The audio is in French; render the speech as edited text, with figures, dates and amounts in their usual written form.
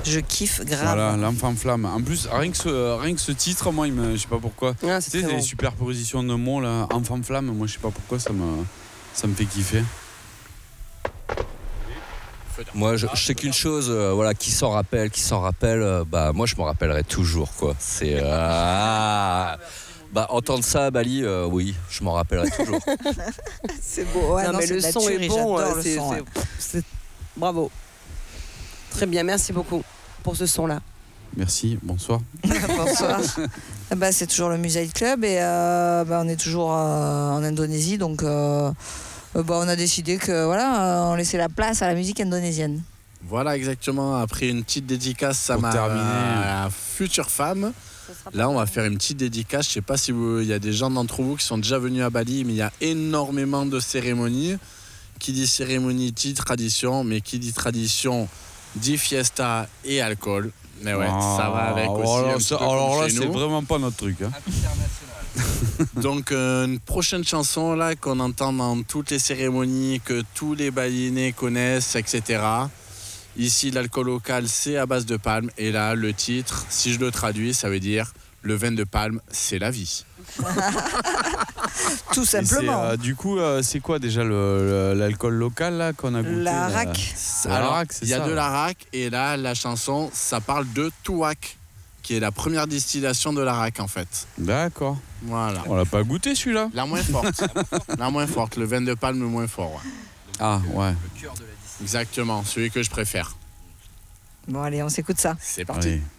Je kiffe grave. Voilà, l'enfant flamme. En plus, rien que ce titre, moi, je sais pas pourquoi. Ah, Tu sais, des superpositions de mots, là, enfant flamme, moi, je sais pas pourquoi, ça me fait kiffer. Moi, je sais qu'une chose, voilà, qui s'en rappelle, bah, moi, je m'en rappellerai toujours, quoi. C'est. Bah, entendre ça à Bali, oui, je m'en rappellerai toujours. C'est beau. Ouais, non, mais le son est bon. Bravo. Très bien, merci beaucoup pour ce son-là. Merci, bonsoir. Bonsoir. C'est toujours le Musaï Club et on est toujours en Indonésie, donc on a décidé que on laissait la place à la musique indonésienne. Voilà, exactement. Après une petite dédicace à ma future femme. Là, on va faire une petite dédicace. Je ne sais pas si il y a des gens d'entre vous qui sont déjà venus à Bali, mais il y a énormément de cérémonies. Qui dit cérémonie dit tradition, mais qui dit tradition dit fiesta et alcool. Mais ouais, ça va avec aussi. Alors là, c'est vraiment pas notre truc. Hein. Donc, une prochaine chanson là qu'on entend dans toutes les cérémonies, que tous les Balinais connaissent, etc. Ici, l'alcool local, c'est à base de palme. Et là, le titre, si je le traduis, ça veut dire le vin de palme, c'est la vie. Tout simplement. Du coup, c'est quoi déjà l'alcool local là, qu'on a goûté? L'araque. Il y a de l'araque et là, la chanson, ça parle de Tuac, qui est la première distillation de l'araque en fait. D'accord. Voilà. On l'a pas goûté celui-là? La moins forte. La moins forte, le vin de palme le moins fort. Ouais. Ah ouais. Exactement, celui que je préfère. Bon allez, on s'écoute ça. C'est parti. Allez.